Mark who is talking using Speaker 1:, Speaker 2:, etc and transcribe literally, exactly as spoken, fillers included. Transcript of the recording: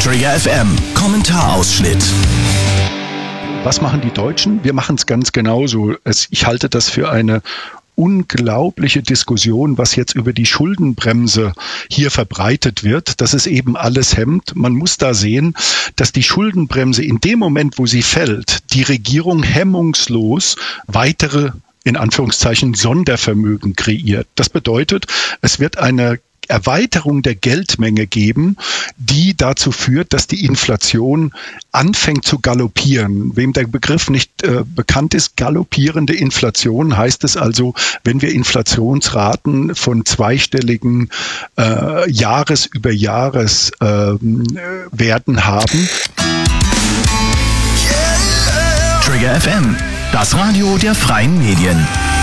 Speaker 1: Trigger F M, Kommentarausschnitt.
Speaker 2: Was machen die Deutschen? Wir machen es ganz genauso. Es, ich halte das für eine unglaubliche Diskussion, was jetzt über die Schuldenbremse hier verbreitet wird, dass es eben alles hemmt. Man muss da sehen, dass die Schuldenbremse in dem Moment, wo sie fällt, die Regierung hemmungslos weitere, in Anführungszeichen, Sondervermögen kreiert. Das bedeutet, es wird eine Erweiterung der Geldmenge geben, die dazu führt, dass die Inflation anfängt zu galoppieren. Wem der Begriff nicht äh, bekannt ist, galoppierende Inflation heißt es also, wenn wir Inflationsraten von zweistelligen äh, Jahres über Jahres äh, Werten haben.
Speaker 1: Trigger F M, das Radio der freien Medien.